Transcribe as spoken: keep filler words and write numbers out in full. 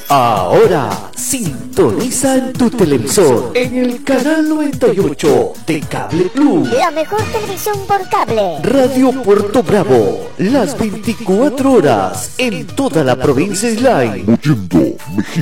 Ahora sintoniza en tu televisor en el canal noventa y ocho de Cable Plus. La mejor televisión por cable. Radio Puerto Bravo, las veinticuatro horas en toda la provincia de Islay.